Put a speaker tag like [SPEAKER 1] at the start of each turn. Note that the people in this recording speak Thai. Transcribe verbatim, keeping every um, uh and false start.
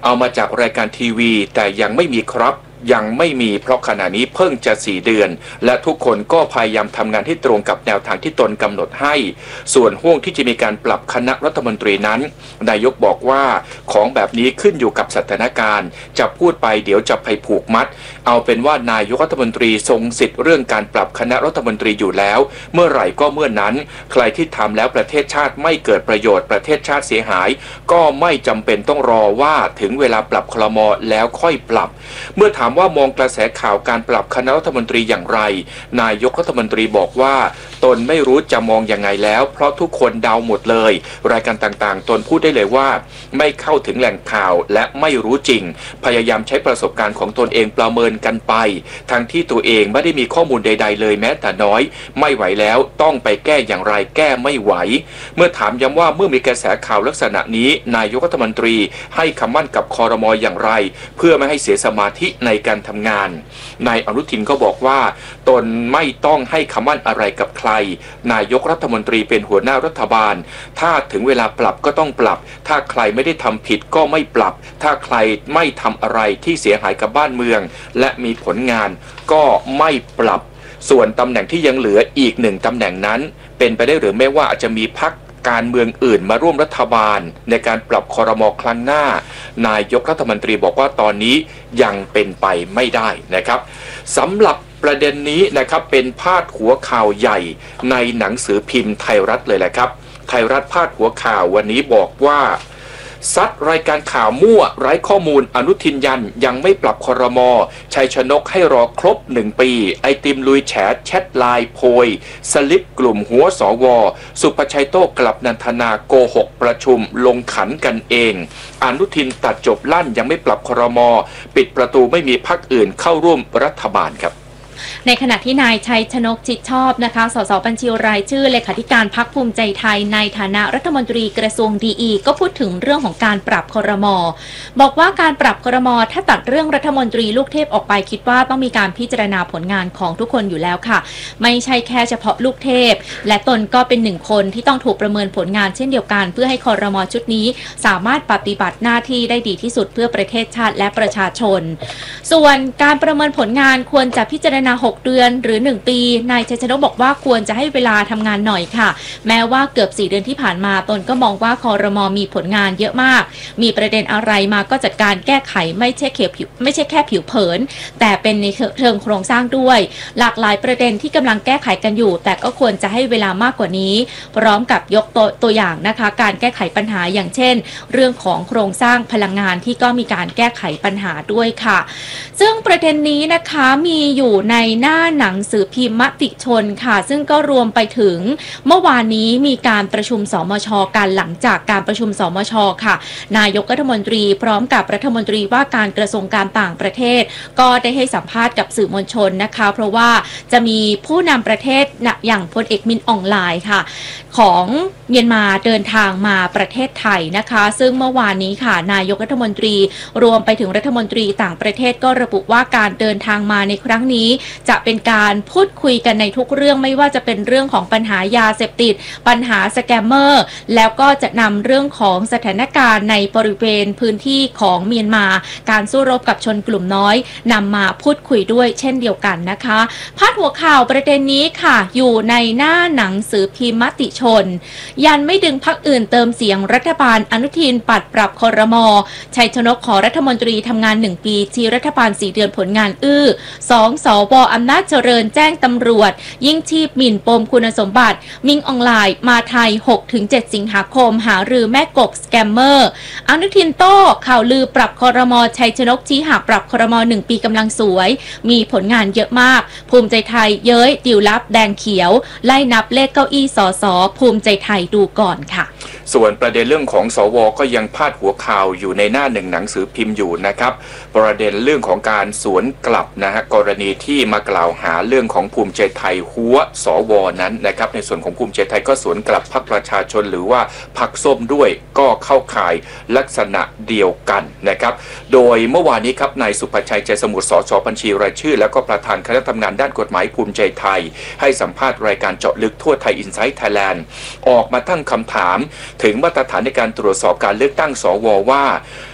[SPEAKER 1] เอามาจากรายการทีวีแต่ยังไม่มีครับยังไม่มีเพราะขณะนี้เพิ่งจะสี่เดือนและทุกคนก็พยายามทำงานที่ตรงกับแนวทางที่ตนกำหนดให้ส่วนห่วงที่จะมีการปรับคณะรัฐมนตรีนั้นนายกบอกว่าของแบบนี้ขึ้นอยู่กับสถานการณ์จะพูดไปเดี๋ยวจะไปผูกมัดเอาเป็นว่านายกรัฐมนตรีทรงสิทธิ์เรื่องการปรับคณะรัฐมนตรีอยู่แล้วเมื่อไหร่ก็เมื่อนั้นใครที่ทำแล้วประเทศชาติไม่เกิดประโยชน์ประเทศชาติเสียหายก็ไม่จำเป็นต้องรอว่าถึงเวลาปรับครม.แล้วค่อยปรับเมื่อถามว่ามองกระแสข่าวการปรับคณะรัฐมนตรีอย่างไรนายกรัฐมนตรีบอกว่าตนไม่รู้จะมองยังไงแล้วเพราะทุกคนเดาหมดเลยรายการต่างๆตนพูดได้เลยว่าไม่เข้าถึงแหล่งข่าวและไม่รู้จริงพยายามใช้ประสบการณ์ของตนเองประเมินกันไปทั้งที่ตัวเองไม่ได้มีข้อมูลใดๆเลยแม้แต่น้อยไม่ไหวแล้วต้องไปแก้อย่างไรแก้ไม่ไหวเมื่อถามย้ำว่าเมื่อมีกระแสข่าวลักษณะนี้นายกรัฐมนตรีให้คำมั่นกับครม.อย่างไรเพื่อไม่ให้เสียสมาธิในการทำงานนายอนุทินก็บอกว่าตนไม่ต้องให้คำมั่นอะไรกับใครนายกรัฐมนตรีเป็นหัวหน้ารัฐบาลถ้าถึงเวลาปรับก็ต้องปรับถ้าใครไม่ได้ทำผิดก็ไม่ปรับถ้าใครไม่ทำอะไรที่เสียหายกับบ้านเมืองและมีผลงานก็ไม่ปรับส่วนตำแหน่งที่ยังเหลืออีกหนึ่งตำแหน่งนั้นเป็นไปได้หรือไม่ว่าอาจจะมีพรรคการเมืองอื่นมาร่วมรัฐบาลในการปรับครม.ครั้งหน้านายกรัฐมนตรีบอกว่าตอนนี้ยังเป็นไปไม่ได้นะครับสำหรับประเด็นนี้นะครับเป็นพาดหัวข่าวใหญ่ในหนังสือพิมพ์ไทยรัฐเลยแหละครับไทยรัฐพาดหัวข่าววันนี้บอกว่าซัดรายการข่าวมั่วไร้ข้อมูลอนุทินยันยังไม่ปรับครม.ชัยชนกให้รอครบหนึ่งปีไอติมลุยแฉแชทไลน์โพยสลิปกลุ่มหัวสวสุภชัยโต้กลับนันทนาโกหกประชุมลงขันกันเองอนุทินตัดจบลั่นยังไม่ปรับครม.ปิดประตูไม่มีพรรคอื่นเข้าร่วมรัฐบาลครับ
[SPEAKER 2] ในขณะที่นายชัยชนกจิตชอบนะคะสสบัญชีรายชื่อเลขาธิการพรรคภูมิใจไทยในฐานะรัฐมนตรีกระทรวงดีอีก็พูดถึงเรื่องของการปรับครม.บอกว่าการปรับครม.ถ้าตัดเรื่องรัฐมนตรีลูกเทพออกไปคิดว่าต้องมีการพิจารณาผลงานของทุกคนอยู่แล้วค่ะไม่ใช่แค่เฉพาะลูกเทพและตนก็เป็นหนึ่งคนที่ต้องถูกประเมินผลงานเช่นเดียวกันเพื่อให้ครม.ชุดนี้สามารถปฏิบัติหน้าที่ได้ดีที่สุดเพื่อประเทศชาติและประชาชนส่วนการประเมินผลงานควรจะพิจารณาหกเดือนหรือหนึ่งปีนายชัยชนกบอกว่าควรจะให้เวลาทำงานหน่อยค่ะแม้ว่าเกือบสี่เดือนที่ผ่านมาตนก็มองว่าครม.มีผลงานเยอะมากมีประเด็นอะไรมาก็จัดการแก้ไขไม่ใช่แค่ผิวไม่ใช่แค่ผิวเผินแต่เป็นในเชิงโครงสร้างด้วยหลากหลายประเด็นที่กำลังแก้ไขกันอยู่แต่ก็ควรจะให้เวลามากกว่านี้พร้อมกับยกตัวตัวอย่างนะคะการแก้ไขปัญหาอย่างเช่นเรื่องของโครงสร้างพลังงานที่ก็มีการแก้ไขปัญหาด้วยค่ะซึ่งประเด็นนี้นะคะมีอยู่ในหน้าหนังสือพิมพ์มติชนค่ะซึ่งก็รวมไปถึงเมื่อวานนี้มีการประชุมสมช.กันหลังจากการประชุมสมช.ค่ะนายกรัฐมนตรีพร้อมกับรัฐมนตรีว่าการกระทรวงการต่างประเทศก็ได้ให้สัมภาษณ์กับสื่อมวลชนนะคะเพราะว่าจะมีผู้นำประเทศอย่างพลเอกมินอองไลน์ค่ะของเมียนมาเดินทางมาประเทศไทยนะคะซึ่งเมื่อวานนี้ค่ะนายกรัฐมนตรีรวมไปถึงรัฐมนตรีต่างประเทศก็ระบุว่าการเดินทางมาในครั้งนี้จะเป็นการพูดคุยกันในทุกเรื่องไม่ว่าจะเป็นเรื่องของปัญหายาเสพติดปัญหาสแกมเมอร์แล้วก็จะนำเรื่องของสถานการณ์ในบริเวณพื้นที่ของเมียนมาการสู้รบกับชนกลุ่มน้อยนำมาพูดคุยด้วยเช่นเดียวกันนะคะพาดหัวข่าวประเด็นนี้ค่ะอยู่ในหน้าหนังสือพิมพ์มติชนยันไม่ดึงพรรคอื่นเติมเสียงรัฐบาลอนุทินปัดปรับครม.ชัยชนกขอรัฐมนตรีทำงานหนึ่งปีชี้รัฐบาลสี่เดือนผลงานอื้อสองสวอำนาจเจริญแจ้งตำรวจยิ่งชีพหมิ่นปมคุณสมบัติมิงออนไลน์มาไทย หกถึงเจ็ด สิงหาคมหารือแม่กบสแกมเมอร์อนุทินโต้ข่าวลือปรับครม.ชัยชนกชี้หากปรับครม.หนึ่งปีกำลังสวยมีผลงานเยอะมากภูมิใจไทยเย้ยดิวลับแดงเขียวไล่นับเลขเก้าอี้สสภูมิใจไทยดูก่อนค่ะ
[SPEAKER 1] ส่วนประเด็นเรื่องของสวก็ยังพาดหัวข่าวอยู่ในหน้าหนึ่งหนังสือพิมพ์อยู่นะครับประเด็นเรื่องของการสวนกลับนะฮะกรณีที่มากล่าวหาเรื่องของภูมิใจไทยหัวสวนั้นนะครับในส่วนของภูมิใจไทยก็สวนกลับพรรคประชาชนหรือว่าพรรคส้มด้วยก็เข้าข่ายลักษณะเดียวกันนะครับโดยเมื่อวานนี้ครับนายสุภชัยใจสมุทรสสบัญชีรายชื่อแล้วก็ประธานคณะทำงานด้านกฎหมายภูมิใจไทยให้สัมภาษณ์รายการเจาะลึกทั่วไทยอินไซต์ไทยแลนด์ออกมาตั้งคำถามถึงมาตรฐานในการตรวจสอบการเลือกตั้งสวว่า